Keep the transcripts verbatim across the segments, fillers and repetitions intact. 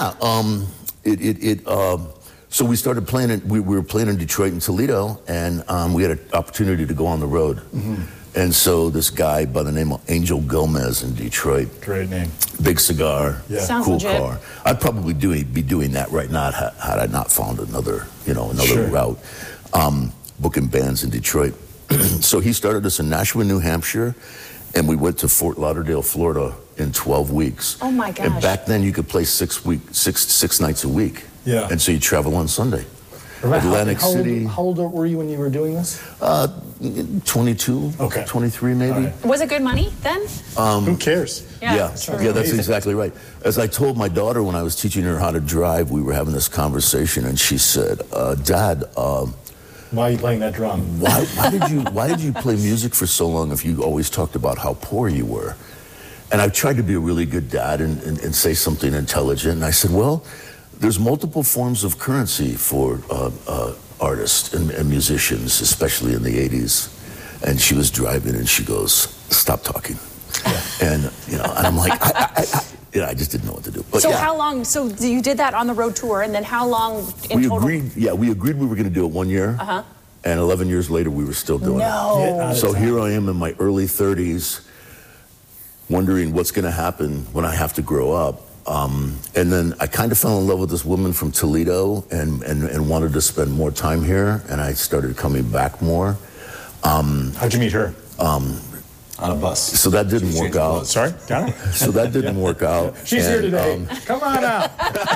Yeah, um, it, it, it um, so we started playing it, we, we were playing in Detroit and Toledo, and um, we had an opportunity to go on the road. Mm-hmm. And so this guy by the name of Angel Gomez in Detroit. Great name. Big cigar, Yeah. Sounds cool legit. car. I'd probably do, be doing that right now had, had I not found another, you know, another Sure. route, um, booking bands in Detroit. So he started us in Nashua, New Hampshire, and we went to Fort Lauderdale, Florida in twelve weeks. Oh my gosh. And back then you could play six week, six six nights a week. Yeah. And so you travel on Sunday. Right. Atlantic how, how City. Old, how old were you when you were doing this? Uh, twenty-two, Okay. twenty-three maybe. Right. Was it good money then? Who cares? Yeah, Yeah, true. yeah, that's Amazing. exactly right. As I told my daughter when I was teaching her how to drive, we were having this conversation, and she said, uh, "Dad, um, Why are you playing that drum? why, why did you why did you play music for so long if you always talked about how poor you were?" And I tried to be a really good dad and, and, and say something intelligent. And I said, "Well, there's multiple forms of currency for uh, uh, artists and, and musicians, especially in the eighties." And she was driving, and she goes, "Stop talking." And you know, and I'm like, I, I, I, you know, I just didn't know what to do. But So yeah, how long, so you did that on the road tour, and then how long in we total? agreed. Yeah, we agreed we were going to do it one year. Uh-huh. And eleven years later, we were still doing No. Yeah, it. So here I am in my early thirties, wondering what's going to happen when I have to grow up. Um, and then I kind of fell in love with this woman from Toledo and, and, and wanted to spend more time here. And I started coming back more. Um, How'd you meet her? um, On a bus. so that didn't work out. Sorry? Got it? So that didn't work out. She's here And, today. um, Come on out.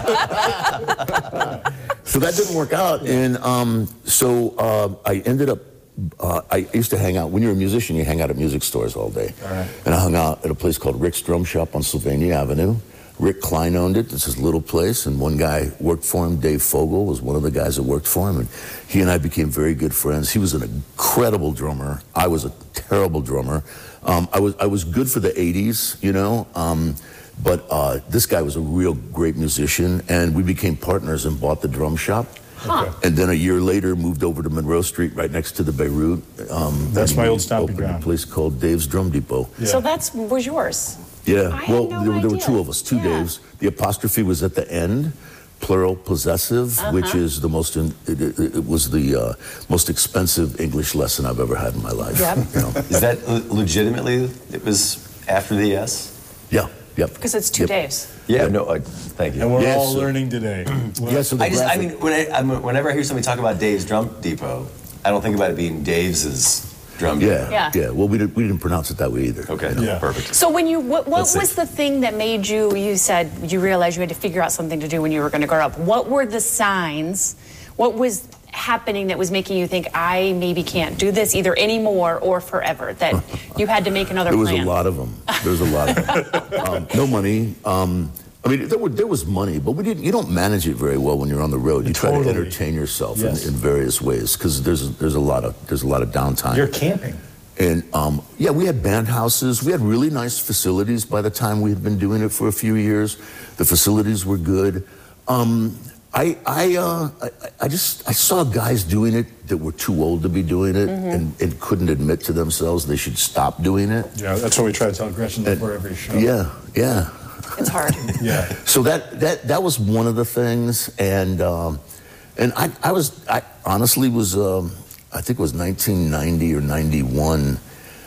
So that didn't work out, and um, so uh, I ended up. Uh, I used to hang out. When you're a musician, you hang out at music stores all day. All right. And I hung out at a place called Rick's Drum Shop on Sylvania Avenue. Rick Klein owned it. It's his little place, and one guy worked for him. Dave Fogel was one of the guys that worked for him, and he and I became very good friends. He was an incredible drummer. I was a terrible drummer. Um, I was I was good for the eighties, you know. Um, But uh, this guy was a real great musician, and we became partners and bought the drum shop. Huh. And then a year later, moved over to Monroe Street, right next to the Beirut. Um, That's and my we old stomping opened ground. a place called Dave's Drum Depot. Yeah. So that's was yours. Yeah, I had well, no there, were- there were idea. two of us, two Yeah. Daves. The apostrophe was at the end, plural possessive, Uh-huh. which is the most. In, it, it, it was the uh, most expensive English lesson I've ever had in my life. Yep. You know? Is that le- legitimately, it was after the S? Yeah. Yep. Because it's two Yep. days. Yeah, no, I, thank And you. we're Yes, all sir. learning today. Yeah, so the I just, I graphic- mean, when I, I'm, whenever I hear somebody talk about Dave's Drum Depot, I don't think about it being Dave's Drum Depot. Yeah, Yeah. yeah. Well, we didn't, we didn't pronounce it that way either. Okay, Yeah. perfect. So when you, what, what Let's see. was the thing that made you, you said you realized you had to figure out something to do when you were going to grow up. What were the signs? What was happening that was making you think, I maybe can't do this either anymore or forever, that you had to make another There was plan? a lot of them. There was a lot of them. Um, no money. Um, I mean, there, were, there was money, but we didn't. You don't manage it very well when you're on the road. You try Totally. to entertain yourself Yes. in, in various ways because there's there's a lot of there's a lot of downtime. You're camping. And um, yeah, we had band houses. We had really nice facilities by the time we had been doing it for a few years. The facilities were good. Um, I I, uh, I I just I saw guys doing it that were too old to be doing it and, and couldn't admit to themselves they should stop doing it. Yeah, that's what we try to tell Gretchen And- before every show. Yeah, yeah. It's hard. Yeah. So that that that was one of the things, and um, and I I was I honestly was um, I think it was nineteen ninety or ninety-one.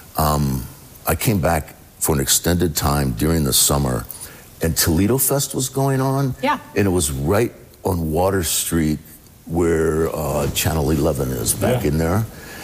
Um, I came back for an extended time during the summer, and Toledo Fest was going on. Yeah. And it was right on Water Street where uh, Channel eleven is back Yeah. in there.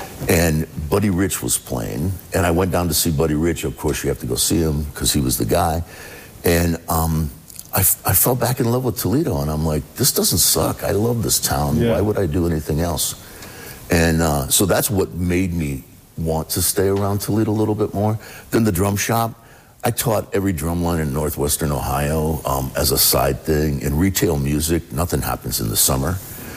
And Buddy Rich was playing, and I went down to see Buddy Rich. Of course, you have to go see him because he was the guy. And um, I, f- I fell back in love with Toledo, and I'm like, this doesn't suck. I love this town. Yeah. Why would I do anything else? And uh, so that's what made me want to stay around Toledo a little bit more. Then the drum shop. I taught every drum line in northwestern Ohio um, as a side thing. In retail music, nothing happens in the summer.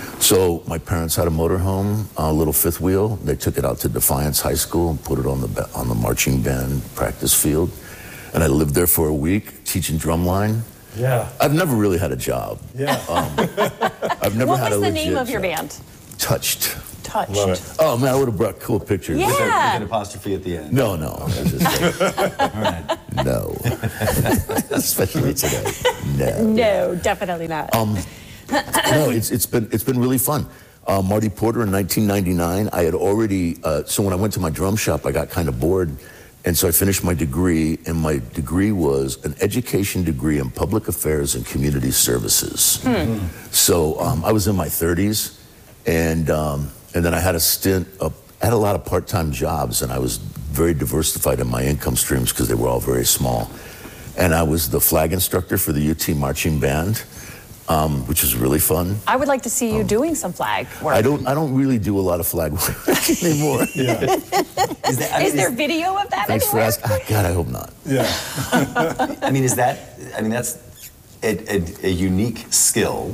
So my parents had a motorhome, a little fifth wheel. They took it out to Defiance High School and put it on the ba- on the marching band practice field. And I lived there for a week teaching drumline. Yeah. I've never really had a job. Yeah. Um, I've never What had was a the legit name of your job. band? Touched. touched. Love it. Oh man, I would have brought cool pictures. Yeah. With, a, with an apostrophe at the end. No, no, I was just like, no. Especially today. No. No, definitely not. Um, no, it's it's been it's been really fun. Uh, Marty Porter in nineteen ninety-nine. I had already uh, so when I went to my drum shop, I got kind of bored, and so I finished my degree. And my degree was an education degree in public affairs and community services. Hmm. So um, I was in my thirties, and um, and then I had a stint. Of, I had a lot of part-time jobs, and I was very diversified in my income streams because they were all very small. And I was the flag instructor for the U T marching band. Um, which was really fun. I would like to see you um, doing some flag work. I don't. I don't really do a lot of flag work anymore. Yeah. Is, that, I mean, Is there video of that? Thanks for anywhere? asking. Ah, God, I hope not. Yeah. I mean, is that? I mean, that's a, a, a unique skill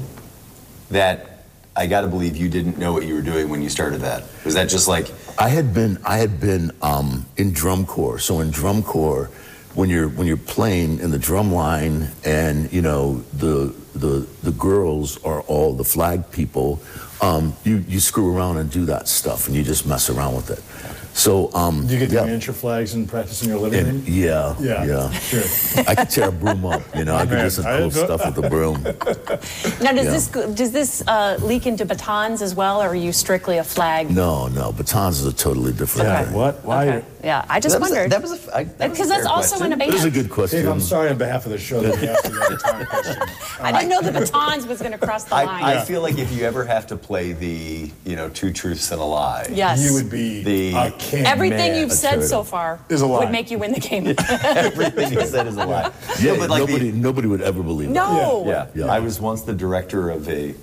that I got to believe you didn't know what you were doing when you started that. Was that just like? I had been. I had been um, in drum corps. So in drum corps, when you're when you're playing in the drum line, and you know the the the girls are all the flag people, um, you you screw around and do that stuff, and you just mess around with it. So um, Do you get the yeah. miniature flags and practice in your living room? And, yeah, Yeah, yeah. sure. I could tear a broom up, you know. I could do some I cool don't- stuff with the broom. Now, does Yeah. this go- does this uh, leak into batons as well, or are you strictly a flag? No, no, batons is a totally different Yeah, thing. what? Why? Okay. Yeah, I just that was a- wondered. that was a, I, that was a Because that's fair also question. in a It is a band. good question. Dave, I'm sorry on behalf of the show that we asked you that time question. I didn't know the batons was going to cross the I, line. I Yeah. feel like if you ever have to play the, you know, two truths and a lie. Yes. You would be The- a king. Everything Man, you've that's said right. so far Is a lie. would make you win the game. Everything you said is a lie. Yeah, No, but like the- nobody, nobody would ever believe it. No. Yeah. Yeah. I was once the director of a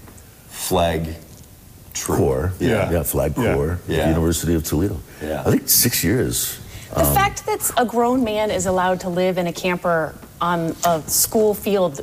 flag troop. Corps. Yeah. Yeah, flag Yeah. corps at Yeah. the University of Toledo. Yeah. I think six years. The fact that a grown man is allowed to live in a camper on a school field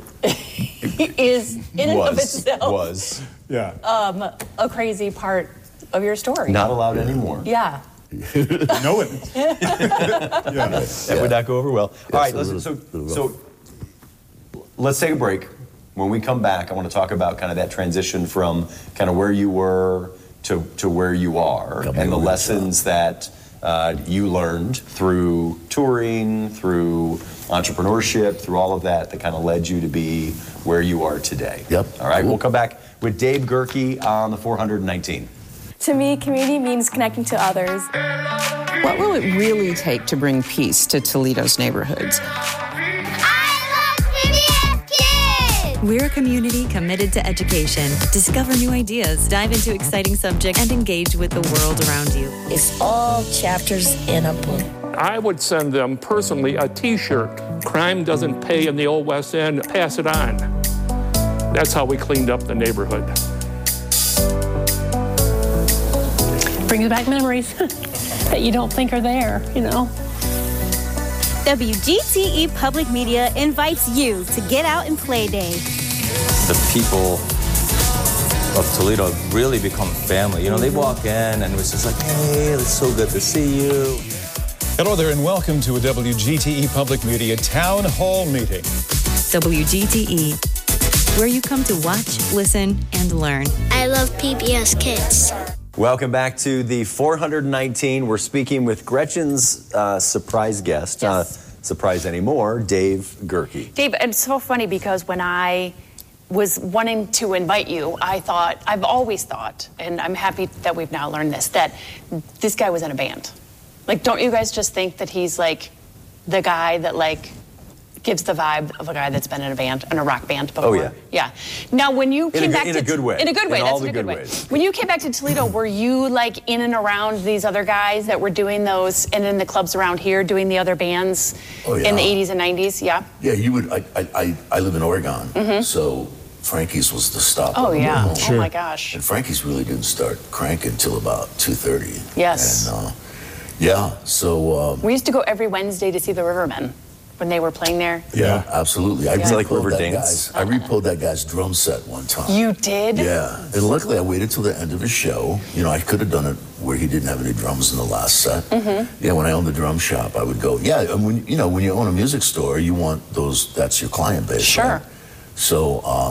is, in and of Was. itself, Was. Yeah. a crazy part of your story. Not allowed anymore. Yeah. no one. yeah. That would not go over well. All right, a listen, little- so, little so let's take a break. When we come back, I want to talk about kind of that transition from kind of where you were to, to where you are Coming and the to lessons that uh, you learned through touring, through entrepreneurship, through all of that that kind of led you to be where you are today. Yep. All right, Cool. we'll come back with Dave Gerke on the four hundred nineteen. To me, community means connecting to others. What will it really take to bring peace to Toledo's neighborhoods? We're a community committed to education. Discover new ideas, dive into exciting subjects, and engage with the world around you. It's all chapters in a book. I would send them personally a T-shirt. Crime doesn't pay in the Old West End. Pass it on. That's how we cleaned up the neighborhood. Brings back memories that you don't think are there, you know. W G T E Public Media invites you to Get Out and Play Day. The people of Toledo have really become family. You know, they walk in and it's just like, hey, it's so good to see you. Hello there and welcome to a W G T E Public Media Town Hall meeting. W G T E, where you come to watch, listen, and learn. I love P B S Kids. Welcome back to the four hundred nineteen. We're speaking with Gretchen's uh, surprise guest, uh, surprise anymore, Dave Gerke. Dave, it's so funny because when I was wanting to invite you, I thought, I've always thought, and I'm happy that we've now learned this, that this guy was in a band. Like, don't you guys just think that he's like the guy that like gives the vibe of a guy that's been in a band, in a rock band before? Oh, yeah. Yeah. Now, when you In a came good- back in to a good way. in a good way, In that's all in the a good good way. ways. When you came back to Toledo, were you like in and around these other guys that were doing those, and in the clubs around here doing the other bands Oh, yeah. in the eighties and nineties? Yeah. Yeah, you would. I I, I, I live in Oregon, so Frankie's was the stop. Mm-hmm. Oh, on the way yeah. home. Oh, my gosh. And Frankie's really didn't start cranking until about two thirty. Yes. And uh, yeah, so um, We used to go every Wednesday to see the Rivermen when they were playing there. yeah, absolutely. I Yeah. Is it like repoed River that Dance? guy's. I repoed that guy's drum set one time. You did? Yeah, and luckily I waited till the end of his show. You know, I could have done it where he didn't have any drums in the last set. Mm-hmm. Yeah, when I owned the drum shop, I would go. Yeah, and when you know when you own a music store, you want those. That's your client base. Sure. Right? So, um,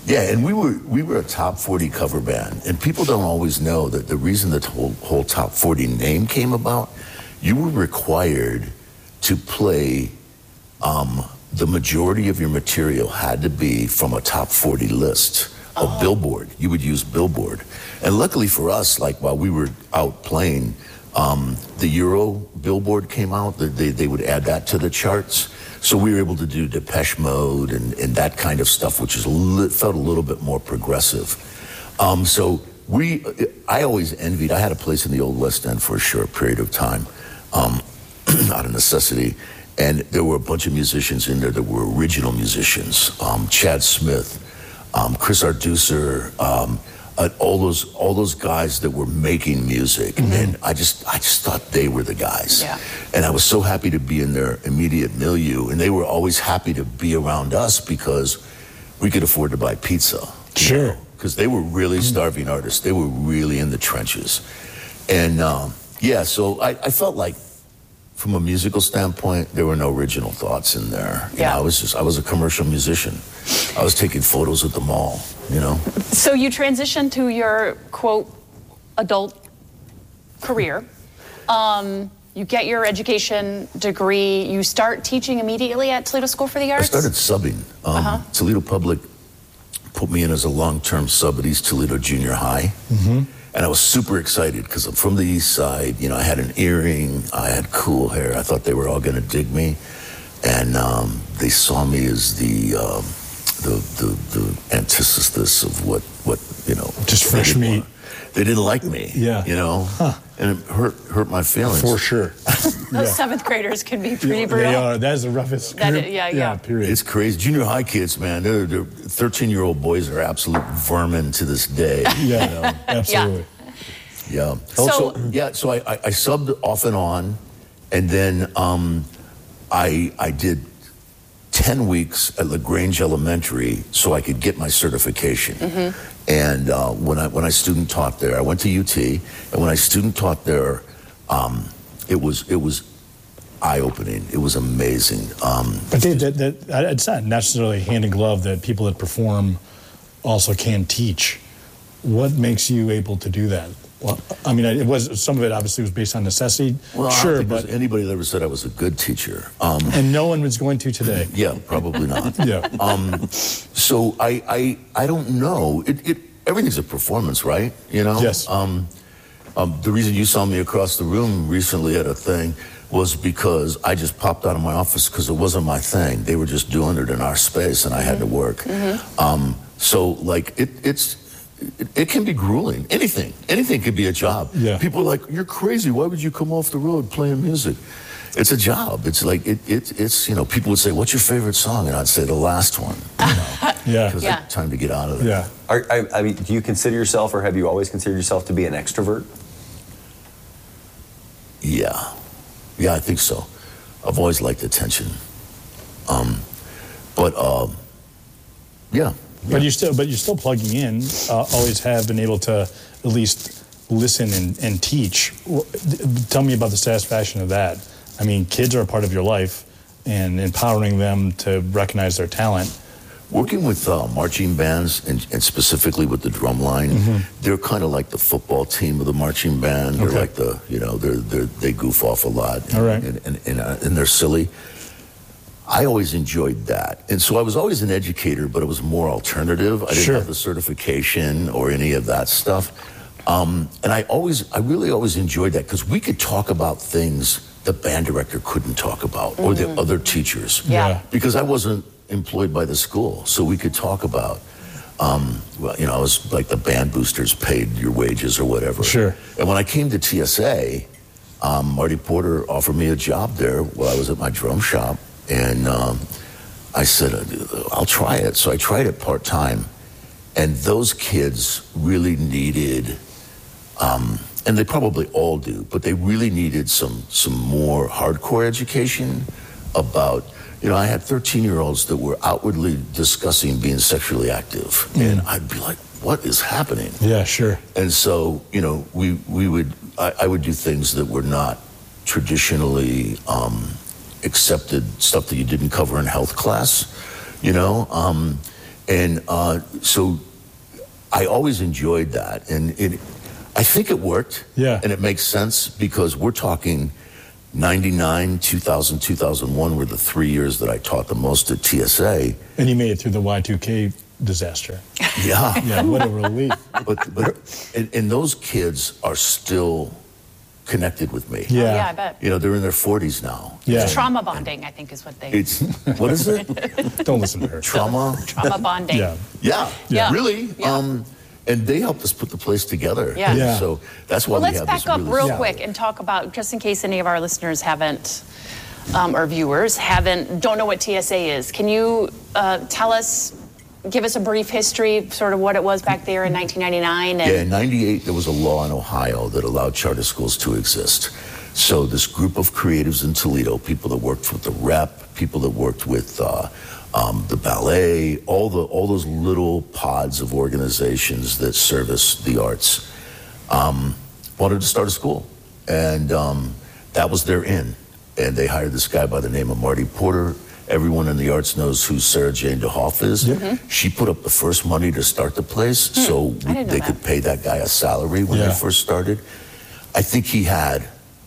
Yeah, and we were we were a top forty cover band, and people don't always know that the reason the whole, whole top forty name came about, you were required to play, um, the majority of your material had to be from a top forty list of oh. Billboard. You would use Billboard. And luckily for us, like while we were out playing, um, the Euro Billboard came out, they, they would add that to the charts. So we were able to do Depeche Mode and, and that kind of stuff, which is a li- felt a little bit more progressive. Um, so we, I always envied, I had a place in the Old West End for a short period of time, um, out of necessity. And there were a bunch of musicians in there that were original musicians. Um, Chad Smith, um, Chris Arducer, um, uh, all those all those guys that were making music. Mm-hmm. And I just I just thought they were the guys. Yeah. And I was so happy to be in their immediate milieu. And they were always happy to be around us because we could afford to buy pizza. Sure. Because they were really starving artists. They were really in the trenches. And um, yeah, so I, I felt like from a musical standpoint, there were no original thoughts in there. You Yeah. know, I was just, I was a commercial musician. I was taking photos at the mall, you know? So you transitioned to your, quote, adult career. Um, you get your education degree. You start teaching immediately at Toledo School for the Arts? I started subbing. Um, Uh-huh. Toledo Public put me in as a long-term sub at East Toledo Junior High. Mm-hmm. And I was super excited because I'm from the East Side. You know, I had an earring. I had cool hair. I thought they were all going to dig me. And um, they saw me as the, um, the, the, the antithesis of what, what, you know. Just fresh meat. Want. They didn't like me. Yeah. You know? Huh. And it hurt, hurt my feelings. For sure. Those yeah. seventh graders can be pretty brutal. They are. That is the roughest That group. is- yeah, yeah, yeah. period. It's crazy. Junior high kids, man, they're, they're thirteen-year-old boys are absolute vermin to this day. Yeah, you know? absolutely. Yeah. So- Also, yeah. So I, I, I subbed off and on, and then um, I I did ten weeks at LaGrange Elementary so I could get my certification. Mm-hmm. And uh, when I when I student taught there, I went to U T, and when I student taught there, um, it was it was eye opening. It was amazing. Um, But Dave, that, that, it's not necessarily hand in glove that people that perform also can teach. What makes you able to do that? Well, I mean, it was some of it obviously was based on necessity. well, I don't sure, think but there's anybody that ever said I was a good teacher. Um, and no one was going to today. Yeah, probably not. Yeah. Um, so I, I, I don't know. It, it, everything's a performance, right? You know. Yes. Um, um, the reason you saw me across the room recently at a thing was because I just popped out of my office because it wasn't my thing. They were just doing it in our space, and I had to work. Mm-hmm. Um, so like it, it's. It, it can be grueling. Anything. Anything could be a job. Yeah. People are like, you're crazy. Why would you come off the road playing music? It's a job. It's like, it, it, it's, you know, people would say, what's your favorite song? And I'd say the last one. You know, Yeah. because Yeah. it's time to get out of there. Yeah. Are, I, I mean, do you consider yourself, or have you always considered yourself to be an extrovert? Yeah. Yeah, I think so. I've always liked attention. Um, but, um, yeah. But you're still, but you're still plugging in. Uh, always have been able to at least listen and, and teach. Well, d- tell me about the satisfaction of that. I mean, kids are a part of your life, and empowering them to recognize their talent. Working with uh, marching bands, and, and specifically with the drum line, Mm-hmm. they're kind of like the football team of the marching band. They're Okay. like the, you know, they're, they're, they goof off a lot. And, All right. And, and, and, uh, and they're silly. I always enjoyed that. And so I was always an educator, but it was more alternative. I didn't Sure. have the certification or any of that stuff. Um, and I always, I really always enjoyed that because we could talk about things the band director couldn't talk about, or the other teachers. Yeah. Yeah. Because I wasn't employed by the school, so we could talk about, um, well, you know, I was like the band boosters paid your wages or whatever. Sure. And when I came to T S A, um, Marty Porter offered me a job there while I was at my drum shop, and um, I said, I'll try it. So I tried it part-time, and those kids really needed, um, and they probably all do, but they really needed some some more hardcore education about, you know, I had thirteen-year-olds that were outwardly discussing being sexually active, and I'd be like, what is happening? Yeah, sure. And so, you know, we we would I, I would do things that were not traditionally um, accepted, stuff that you didn't cover in health class, you know. Um, And uh, so I always enjoyed that. And it, I think it worked. Yeah. And it makes sense because we're talking ninety-nine, two thousand, two thousand one were the three years that I taught the most at T S A. And you made it through the Y two K disaster. Yeah. Yeah, what a relief. But, but and, and those kids are still connected with me. Yeah. Oh, yeah, I bet. You know, they're in their forties now. Yeah. Trauma bonding, I think, is what they. It's, what is it? Don't listen to her. Trauma? Trauma bonding. Yeah. Yeah, Yeah. really. Yeah. Um, and they helped us put the place together. Yeah. Yeah. So that's why Well, we let's have back this up really real Yeah. quick and talk about, just in case any of our listeners haven't, um, or viewers haven't, don't know what T S A is. Can you uh, tell us, give us a brief history, sort of what it was back there in nineteen ninety-nine? And Yeah, in ninety-eight, there was a law in Ohio that allowed charter schools to exist. So this group of creatives in Toledo, people that worked with the rep, people that worked with uh, um, the ballet, all the all those little pods of organizations that service the arts, um, wanted to start a school. And um, that was their in. And they hired this guy by the name of Marty Porter. Everyone in the arts knows who Sarah Jane DeHoff is. Mm-hmm. She put up the first money to start the place, Hmm. so I didn't know they that. could pay that guy a salary when Yeah. they first started. I think he had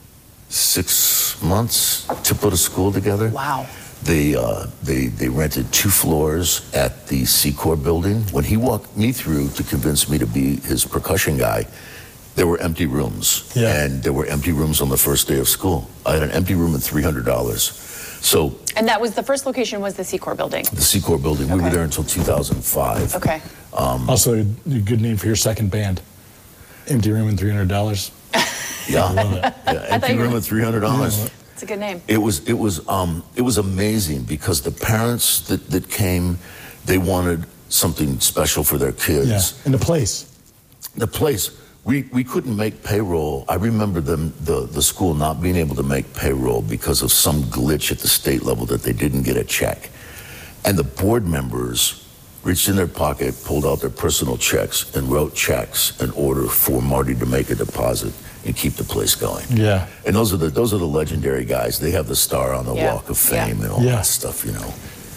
six months to put a school together. wow. They, uh, they, they rented two floors at the Secor building. When he walked me through to convince me to be his percussion guy, there were empty rooms. Yeah. And there were empty rooms on the first day of school. I had an empty room and three hundred dollars. So And that was, the first location was the Secor building. the Secor building, we were Okay. there until two thousand five. Okay. Um, Also, a good name for your second band. Empty room and three hundred dollars. yeah, Love it. yeah, thought empty you were- room and three hundred dollars. It's a good name. It was it was um it was amazing because the parents that, that came, they wanted something special for their kids. Yeah. And the place. The place, we, we couldn't make payroll. I remember them the, the school not being able to make payroll because of some glitch at the state level that they didn't get a check. And the board members reached in their pocket, pulled out their personal checks, and wrote checks in order for Marty to make a deposit and keep the place going. Yeah. And those are the those are the legendary guys. They have the star on the Yeah. Walk of Yeah. Fame and all Yeah. that stuff, you know.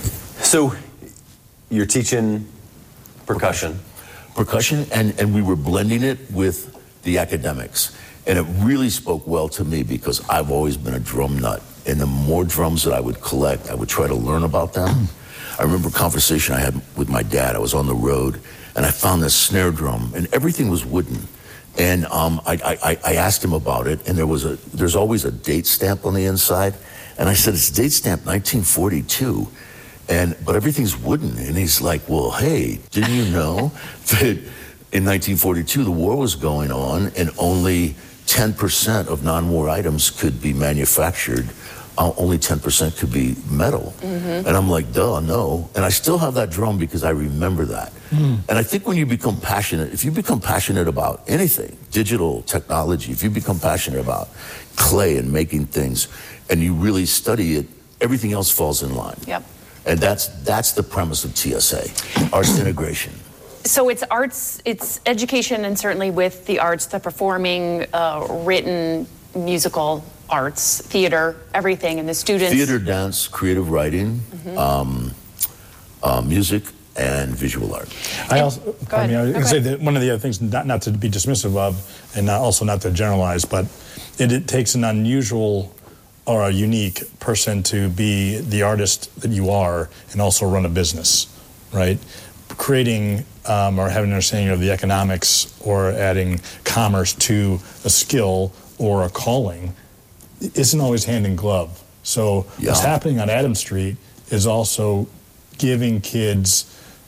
So you're teaching percussion. Percussion, and, and we were blending it with the academics. And it really spoke well to me because I've always been a drum nut. And the more drums that I would collect, I would try to learn about them. I remember a conversation I had with my dad. I was on the road, and I found this snare drum, and everything was wooden. And um, I, I, I asked him about it, and there was a there's always a date stamp on the inside. And I said, it's date stamp nineteen forty-two. And, but everything's wooden. And he's like, well, hey, didn't you know that in nineteen forty-two the war was going on and only ten percent of non-war items could be manufactured, uh, only ten percent could be metal. Mm-hmm. And I'm like, duh, no. And I still have that drum because I remember that. Mm. And I think when you become passionate, if you become passionate about anything, digital technology, if you become passionate about clay and making things, and you really study it, everything else falls in line. Yep. And that's that's the premise of T S A, arts integration. So it's arts, it's education, and certainly with the arts, the performing, uh, written, musical arts, theater, everything, and the students. Theater, dance, creative writing, Mhm. um, uh, music, and visual art. I also, pardon me, I was ahead. going to Go say ahead. that one of the other things, not, not to be dismissive of, and not, also not to generalize, but it, it takes an unusual or a unique person to be the artist that you are and also run a business, right? Creating um, or having an understanding of the economics or adding commerce to a skill or a calling isn't always hand in glove. So Yeah. what's happening on Adams Street is also giving kids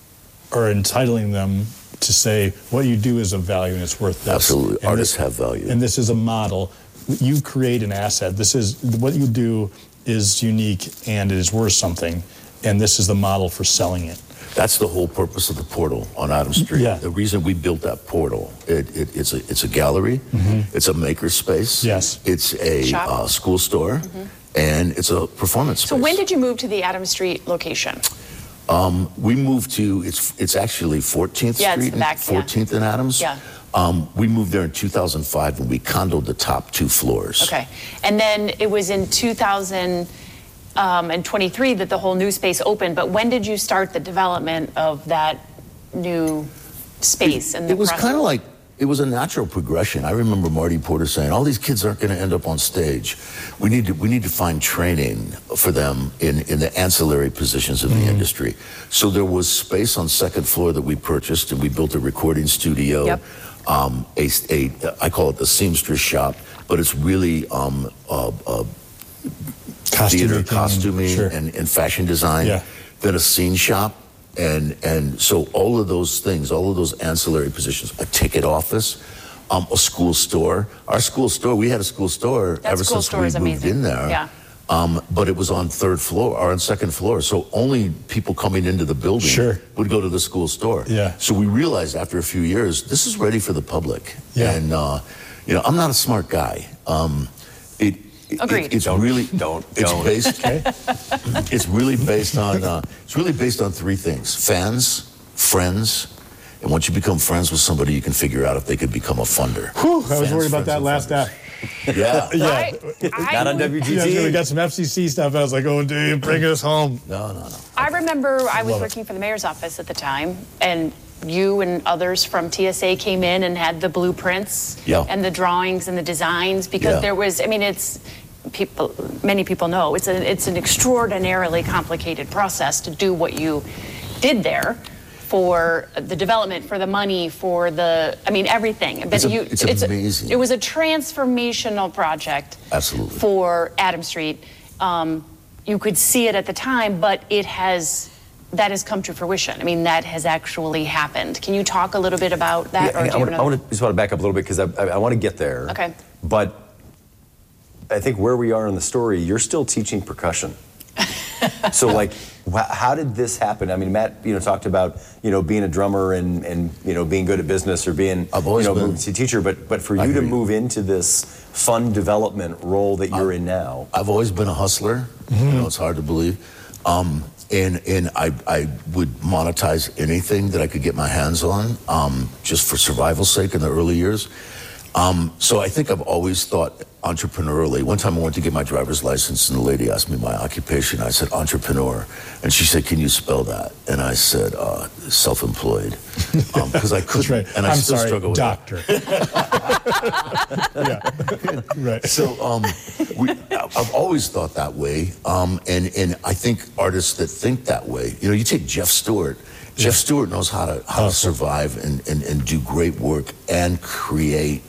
or entitling them to say what you do is of value and it's worth this. Absolutely, And artists this- have value. And this is a model. You create an asset. This is what you do is unique and it is worth something. And this is the model for selling it. That's the whole purpose of the portal on Adams Street. Yeah. The reason we built that portal, it, it, it's a it's a gallery, it's a maker space, Yes. it's a Shop. uh, school store, and it's a performance So space. when did you move to the Adams Street location? Um, we moved to, it's it's actually fourteenth Yeah, it's Street, the back, yeah. fourteenth in Adams. Yeah. Um, we moved there in two thousand five when we condoed the top two floors. Okay. And then it was in two thousand um, and twenty-three that the whole new space opened, but when did you start the development of that new space? And It was kind of like, it was a natural progression. I remember Marty Porter saying, all these kids aren't going to end up on stage. We need to, we need to find training for them in, in the ancillary positions of the industry. So there was space on second floor that we purchased, and we built a recording studio. Yep. Um, a, a, I call it the seamstress shop, but it's really um, uh, uh, theater, costuming, sure. and, and fashion design. Yeah. Then a scene shop. And and so all of those things, all of those ancillary positions, a ticket office, um, a school store. Our school store, we had a school store That ever school since store we is moved amazing. in there. Yeah. Um, but it was on third floor or on second floor. So only people coming into the building Sure. would go to the school store. Yeah. So we realized after a few years, this is ready for the public. Yeah. And, uh, you know, I'm not a smart guy. Um, it, it- Agreed. it's Don't- really don't- It's don't. based. It's really based on. Uh, it's really based on three things: fans, friends, and once you become friends with somebody, you can figure out if they could become a funder. Whew, I was Fans, worried about friends, that and last funders. app. Yeah. Yeah. I, I, Not on W G Yeah, T. we got some F C C stuff, and I was like, oh, dude, bring us home. No, no, no. I remember I was Love it. working for the mayor's office at the time, and you and others from T S A came in and had the blueprints Yeah. and the drawings and the designs, because Yeah. there was, I mean, it's people, many people know it's a, it's an extraordinarily complicated process to do what you did there, for the development, for the money, for the, I mean, everything. But It's a- you, it's amazing. It was a transformational project. Absolutely. For Adam Street. Um, you could see it at the time, but it has, that has come to fruition. I mean, that has actually happened. Can you talk a little bit about that? Yeah, or I, do you want, have I another- want to just want to back up a little bit because I, I, I want to get there. Okay. But I think where we are in the story, you're still teaching percussion. So, like, wh- how did this happen? I mean, Matt, you know, talked about, you know, being a drummer and, and you know, being good at business or being, I've always you know, been. moving to teacher. But but for I you to hear you. move into this fun development role that you're in now, I've always been a hustler. You know, it's hard to believe. Um, and and I, I would monetize anything that I could get my hands on, um, just for survival's sake in the early years. Um, so I think I've always thought entrepreneurially. One time I went to get my driver's license, and the lady asked me my occupation. I said entrepreneur, and she said, "Can you spell that?" And I said, uh, "Self-employed," because I couldn't, Right. and I I'm still sorry, struggle with doctor. yeah. Right. So um, we, I've always thought that way, um, and and I think artists that think that way, you know, you take Jeff Stewart. Jeff Stewart knows how to how to survive and, and, and do great work and create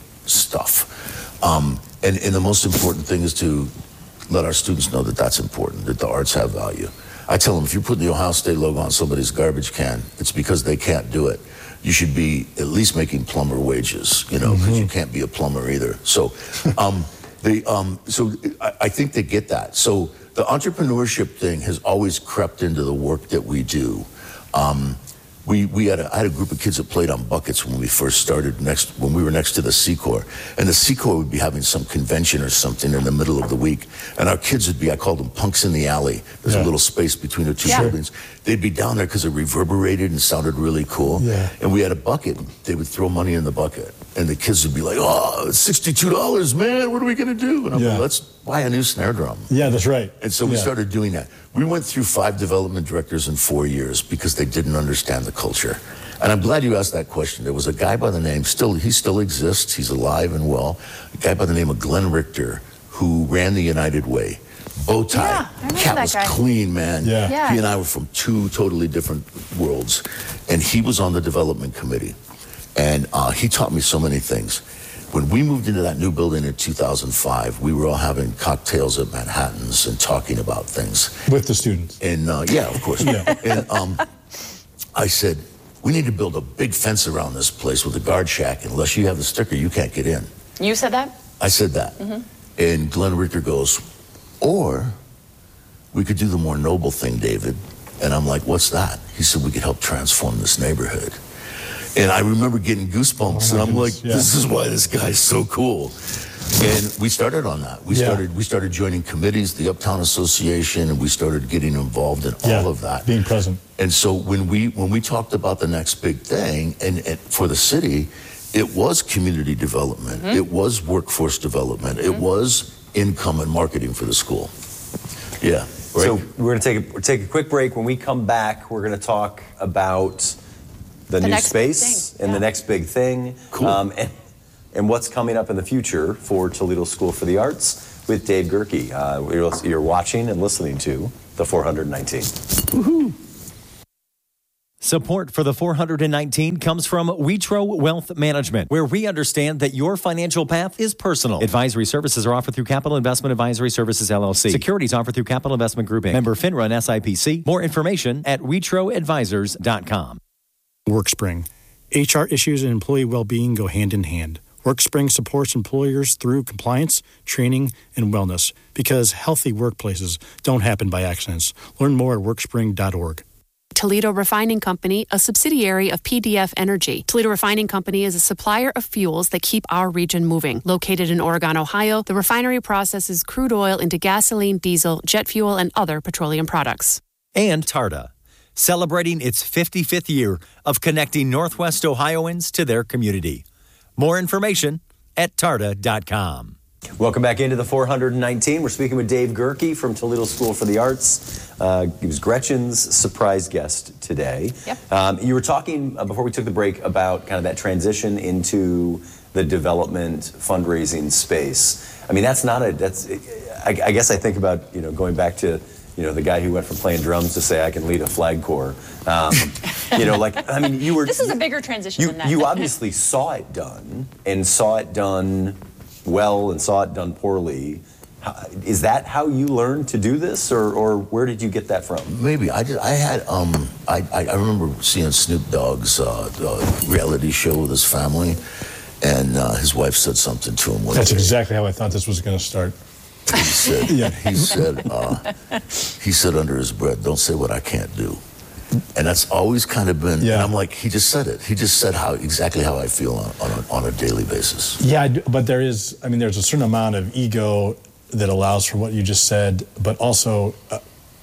stuff. Um, and, and the most important thing is to let our students know that that's important, that the arts have value. I tell them, if you're putting the Ohio State logo on somebody's garbage can, it's because they can't do it. You should be at least making plumber wages, you know, because Mm-hmm. you can't be a plumber either. So, um, they, um, so I, I think they get that. So the entrepreneurship thing has always crept into the work that we do. Um, we we had a, I had a group of kids that played on buckets when we first started next when we were next to the Secor, and the Secor would be having some convention or something in the middle of the week, and our kids would be, I called them punks in the alley. There's Yeah. a little space between the two Yeah. buildings. They'd be down there because it reverberated and sounded really cool. Yeah. And we had a bucket. They would throw money in the bucket, and the kids would be like, "Oh, it's sixty-two dollars, man. What are we gonna do?" And I'm Yeah. like, "Let's buy a new snare drum." Yeah, that's right. And so we Yeah. started doing that. We went through five development directors in four years because they didn't understand the culture. And I'm glad you asked that question. There was a guy by the name, still he still exists, he's alive and well, a guy by the name of Glenn Richter who ran the United Way. Bow tie. Yeah, I remember Cat that was guy. clean, man. Yeah. Yeah. He and I were from two totally different worlds. And he was on the development committee. And uh, he taught me so many things. When we moved into that new building in two thousand five, we were all having cocktails at Manhattan's and talking about things. With the students. And uh, yeah, of course. Yeah. And um, I said, we need to build a big fence around this place with a guard shack. Unless you have the sticker, you can't get in. You said that? I said that. Mm-hmm. And Glenn Richter goes, or we could do the more noble thing, David. And I'm like, what's that? He said, we could help transform this neighborhood. And I remember getting goosebumps, Oh my and I'm like, goodness, yeah. this is why this guy's so cool. And we started on that. We Yeah. started we started joining committees, the Uptown Association, and we started getting involved in Yeah, all of that. being present. And so when we when we talked about the next big thing, and, and for the city, it was community development, Mm-hmm. it was workforce development, it was income and marketing for the school. Yeah. So we're going to take a, we're take a quick break. When we come back, we're going to talk about the, The new next big space thing, and yeah. the next big thing. Cool. Um, and, and what's coming up in the future for Toledo School for the Arts with Dave Gerke. Uh, you're, you're watching and listening to the four hundred nineteen. Woohoo! Support for the four hundred nineteen comes from Witro Wealth Management, where we understand that your financial path is personal. Advisory services are offered through Capital Investment Advisory Services, L L C. Securities offered through Capital Investment Group, Incorporated. Member FINRA and S I P C. More information at witro advisors dot com. WorkSpring. H R issues and employee well-being go hand in hand. WorkSpring supports employers through compliance, training, and wellness because healthy workplaces don't happen by accidents. Learn more at workspring dot org. Toledo Refining Company, a subsidiary of P D F Energy. Toledo Refining Company is a supplier of fuels that keep our region moving. Located in Oregon, Ohio, the refinery processes crude oil into gasoline, diesel, jet fuel, and other petroleum products. And Tarda, celebrating its fifty-fifth year of connecting Northwest Ohioans to their community. More information at tarda dot com. Welcome back into the four hundred nineteen. We're speaking with Dave Gerke from Toledo School for the Arts. Uh, he was Gretchen's surprise guest today. Yep. Um, you were talking uh, before we took the break about kind of that transition into the development fundraising space. I mean, that's not a, that's, I, I guess I think about, you know, going back to, you know, the guy who went from playing drums to say, I can lead a flag corps. Um, you know, like, I mean, you were. This is a bigger transition you, than that. You obviously saw it done and saw it done well and saw it done poorly. How, is that how you learned to do this, or, or where did you get that from? Maybe I did. I had. Um, I, I I remember seeing Snoop Dogg's uh, uh, reality show with his family, and uh, his wife said something to him. One That's day. exactly how I thought this was going to start. He said. Yeah. He said. Uh, he said under his breath, "Don't say what I can't do." And that's always kind of been. Yeah. And I'm like, he just said it. He just said how exactly how I feel on on a, on a daily basis. Yeah, I do- but there is, I mean, there's a certain amount of ego that allows for what you just said, but also uh,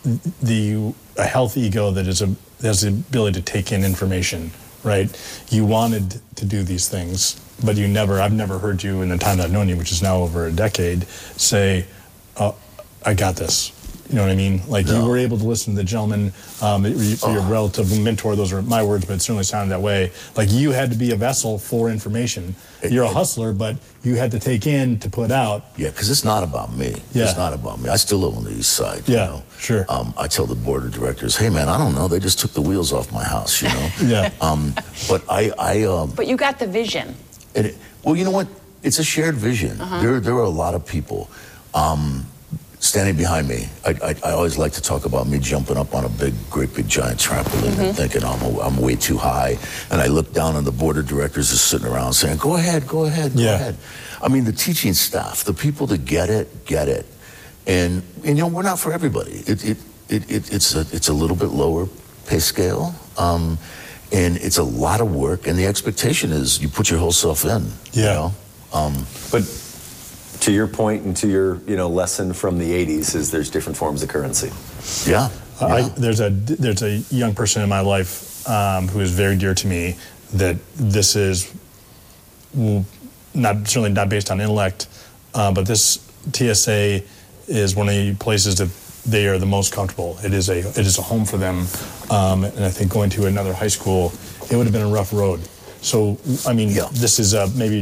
the a healthy ego that is a that has the ability to take in information, right? You wanted to do these things, but you never, I've never heard you in the time that I've known you, which is now over a decade, say, oh, I got this. You know what I mean? Like No. you were able to listen to the gentleman, um, your, your Oh. relative mentor. Those are my words, but it certainly sounded that way. Like you had to be a vessel for information. You're a hustler, but you had to take in to put out. Yeah, because it's not about me. Yeah. It's not about me. I still live on the east side. Yeah, you know? sure. Um, I tell the board of directors, hey man, I don't know. They just took the wheels off my house, you know. Yeah. Um, but I, I, um, But you got the vision. and it, well, you know what? It's a shared vision. Uh-huh. There, there are a lot of people um, standing behind me. I, I, I always like to talk about me jumping up on a big, great big giant trampoline Mm-hmm. and thinking I'm, a, I'm way too high. And I look down and the board of directors is sitting around saying, go ahead, go ahead, go Yeah. ahead. I mean, the teaching staff, the people that get it, get it. And, and you know, we're not for everybody. It, it, it, it, it's, a, it's a little bit lower pay scale. Um, and it's a lot of work. And the expectation is you put your whole self in. Yeah. You know? um, But to your point and to your, you know, lesson from the eighties is there's different forms of currency. yeah. I, yeah. there's a there's a young person in my life um, who is very dear to me. That this is well, not certainly not based on intellect, uh, but this T S A is one of the places that they are the most comfortable. It is a it is a home for them, um, and I think going to another high school, it would have been a rough road. So, I mean, Yeah. this is uh, maybe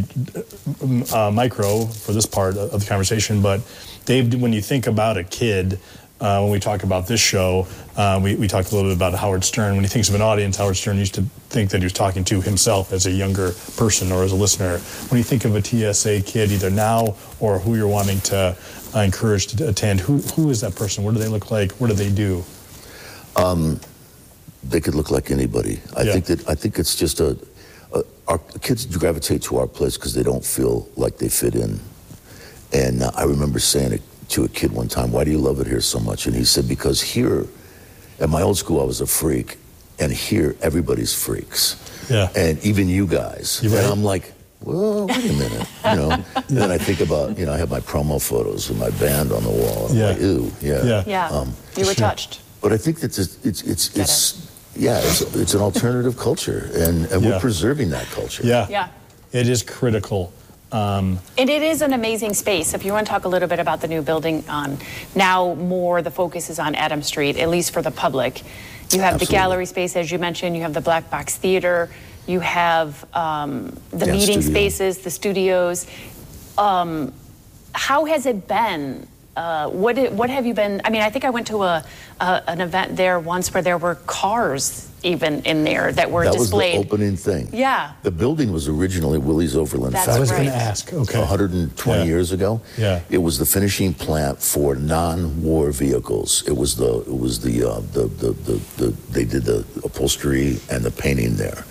uh, micro for this part of the conversation, but Dave, when you think about a kid, uh, when we talk about this show, uh, we, we talked a little bit about Howard Stern. When he thinks of an audience, Howard Stern used to think that he was talking to himself as a younger person or as a listener. When you think of a T S A kid, either now or who you're wanting to uh, encourage to attend, who who is that person? What do they look like? What do they do? Um, they could look like anybody. I Yeah. think that I think it's just a, a our kids gravitate to our place because they don't feel like they fit in. And uh, I remember saying it to a kid one time, "Why do you love it here so much?" And he said, "Because here, at my old school, I was a freak, and here everybody's freaks, Yeah. and even you guys." You and right? I'm like, "Well, wait a minute," you know. And then I think about, you know, I have my promo photos of my band on the wall. I'm Yeah. like, ew, yeah. Yeah. Yeah. Um, you were sure. touched. But I think that it's it's it's, Get it's yeah, it's, it's an alternative culture, and, and Yeah. we're preserving that culture. Yeah. Yeah. It is critical. Um, And it is an amazing space. If you want to talk a little bit about the new building, um, now more the focus is on Adams Street, at least for the public. You have Absolutely. the gallery space, as you mentioned. You have the Black Box Theater. You have um, the Yeah, meeting studio. spaces, the studios. Um, how has it been? Uh, what it, what have you been? I mean, I think I went to a, a an event there once where there were cars even in there that were that displayed. was the opening thing. Yeah. The building was originally Willie's Overland That's Factory. I was going right. to ask. Okay. one hundred twenty Yeah. years ago. Yeah. It was the finishing plant for non-war vehicles. It was the it was the uh, the, the, the the they did the upholstery and the painting there.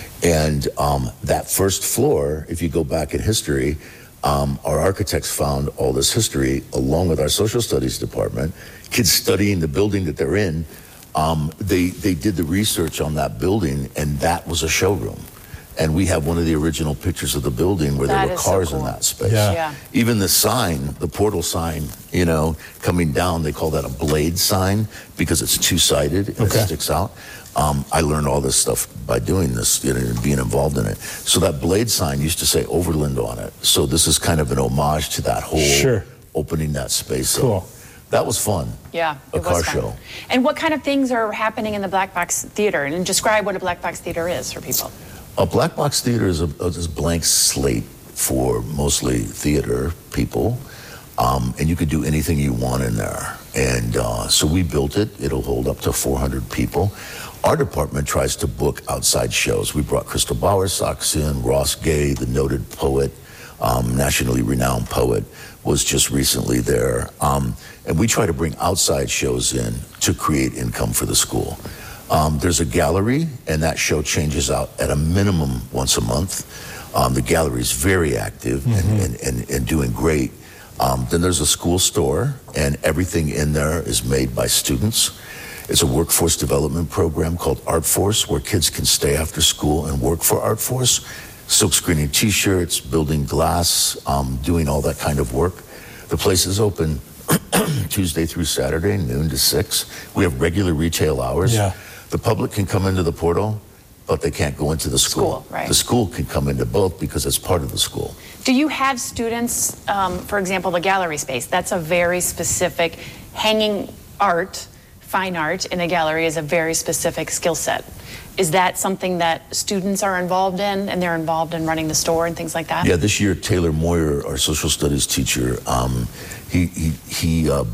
And um, that first floor, if you go back in history, um, our architects found all this history along with our social studies department. Kids studying the building that they're in, um, they they did the research on that building, and that was a showroom. And we have one of the original pictures of the building where That there were is so cars cool. in that space. Yeah. Yeah. Even the sign, the portal sign, you know, coming down, they call that a blade sign because it's two-sided and Okay. it sticks out. Um, I learned all this stuff by doing this, you know, and being involved in it. So that blade sign used to say Overland on it. So this is kind of an homage to that whole Sure. opening that space up. Cool. That was fun. Yeah, A it car was fun. show. And what kind of things are happening in the Black Box Theater? And describe what a Black Box Theater is for people. A black box theater is a, is a blank slate for mostly theater people, um, and you could do anything you want in there. And uh, so we built it. It'll hold up to four hundred people. Our department tries to book outside shows. We brought Crystal Bowersox in, Ross Gay, the noted poet, um, nationally renowned poet, was just recently there. Um, and we try to bring outside shows in to create income for the school. Um, there's a gallery, and that show changes out at a minimum once a month. Um, the gallery is very active and, and, and, and doing great. Um, then there's a school store, and everything in there is made by students. It's a workforce development program called Art Force, where kids can stay after school and work for Art Force. Silk screening T-shirts, building glass, um, doing all that kind of work. The place is open Tuesday through Saturday, noon to six. We have regular retail hours. Yeah. The public can come into the portal, but they can't go into the school. School, right. The school can come into both because it's part of the school. Do you have students, um, for example, the gallery space? That's a very specific hanging art, fine art in a gallery is a very specific skill set. Is that something that students are involved in, and they're involved in running the store and things like that? Yeah, this year Taylor Moyer, our social studies teacher, um, he he, he uh,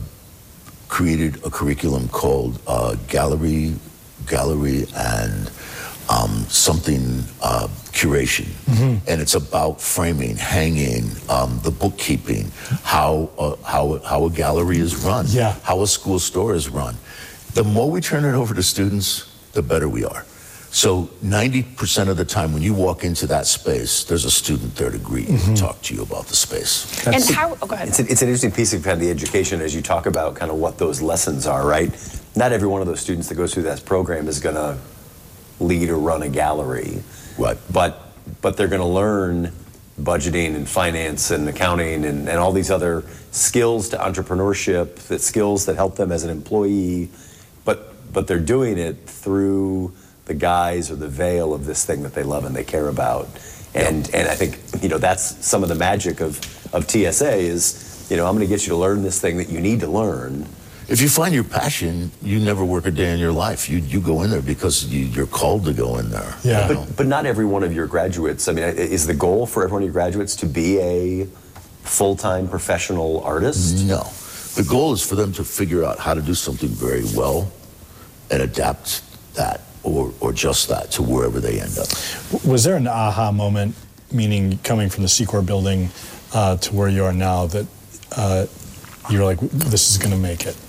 created a curriculum called uh, Gallery, Gallery and um, something uh, curation, Mm-hmm. and it's about framing, hanging, um, the bookkeeping, how uh, how how a gallery is run, Yeah. how a school store is run. The more we turn it over to students, the better we are. So ninety percent of the time when you walk into that space, there's a student there to greet you and talk to you about the space. And how, oh, go ahead. It's, a, it's an interesting piece of kind of the education as you talk about kind of what those lessons are, right? Not every one of those students that goes through that program is going to lead or run a gallery. Right. But but they're going to learn budgeting and finance and accounting and, and all these other skills to entrepreneurship, that skills that help them as an employee. But but they're doing it through the guise or the veil of this thing that they love and they care about. And and I think, you know, that's some of the magic of, of T S A is, you know, I'm going to get you to learn this thing that you need to learn. If you find your passion, you never work a day in your life. You you go in there because you, you're called to go in there. Yeah. you know? But, but not every one of your graduates, I mean, is the goal for every one of your graduates to be a full-time professional artist? No. The goal is for them to figure out how to do something very well and adapt that or, or just that to wherever they end up. Was there an aha moment, meaning coming from the Secor building uh, to where you are now, that uh, you were like, this is going to make it?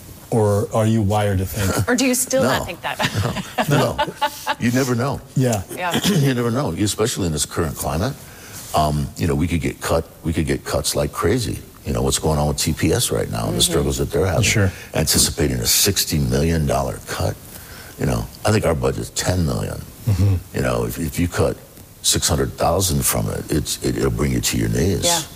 Or are you wired to think? Or do you still No. not think that? No, you never know. Yeah. Yeah. You never know, especially in this current climate. Um, you know, we could get cut. We could get cuts like crazy. You know, what's going on with T P S right now and the struggles that they're having. Sure. Anticipating a sixty million dollars cut. You know, I think our budget's ten million dollars. Mm-hmm. You know, if, if you cut six hundred thousand from it, it's, it, it'll bring you to your knees. Yeah.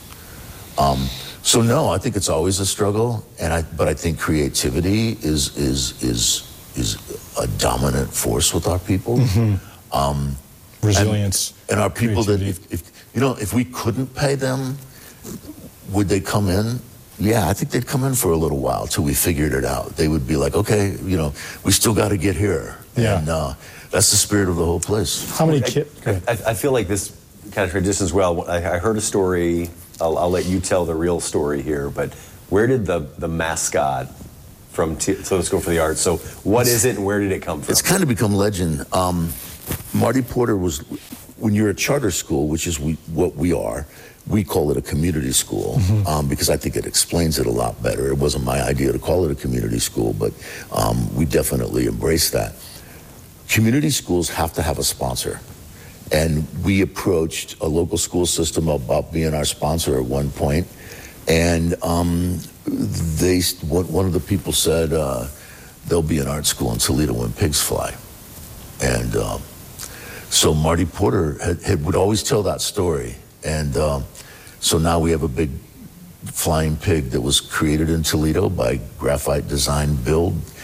Um, so no, I think it's always a struggle, and I, but I think creativity is is is is a dominant force with our people. Mm-hmm. Um, Resilience. And, and our people that, creativity. if, if, you know, if we couldn't pay them, would they come in? Yeah, I think they'd come in for a little while till we figured it out. They would be like, okay, you know, we still got to get here. Yeah. And uh, that's the spirit of the whole place. How many I, kids? I, I feel like this kind of transitions well. I, I heard a story. I'll, I'll let you tell the real story here. But where did the the mascot from T- Toledo School for the Arts? So what is it, and where did it come from? It's kind of become legend. Um, Marty Porter was, when you're a charter school, which is we, what we are, we call it a community school mm-hmm. um, because I think it explains it a lot better. It wasn't my idea to call it a community school, but um, we definitely embrace that. Community schools have to have a sponsor. And we approached a local school system about being our sponsor at one point. And um, they, one of the people said, uh, there'll be an art school in Toledo when pigs fly. And um, so Marty Porter had, had, would always tell that story. And um, so now we have a big flying pig that was created in Toledo by Graphite Design Build.